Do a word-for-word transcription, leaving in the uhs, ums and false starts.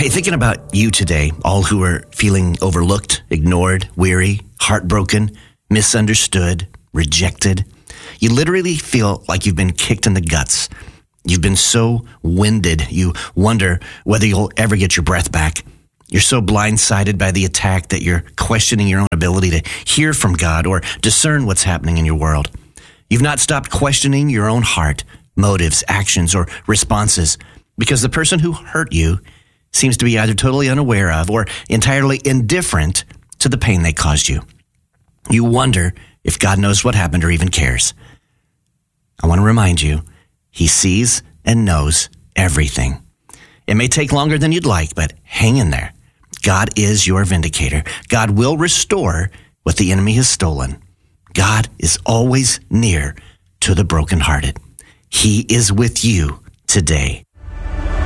Hey, thinking about you today, all who are feeling overlooked, ignored, weary, heartbroken, misunderstood, rejected. You literally feel like you've been kicked in the guts. You've been so winded, you wonder whether you'll ever get your breath back. You're so blindsided by the attack that you're questioning your own ability to hear from God or discern what's happening in your world. You've not stopped questioning your own heart, motives, actions, or responses because the person who hurt you seems to be either totally unaware of or entirely indifferent to the pain they caused you. You wonder if God knows what happened or even cares. I want to remind you, He sees and knows everything. It may take longer than you'd like, but hang in there. God is your vindicator. God will restore what the enemy has stolen. God is always near to the brokenhearted. He is with you today.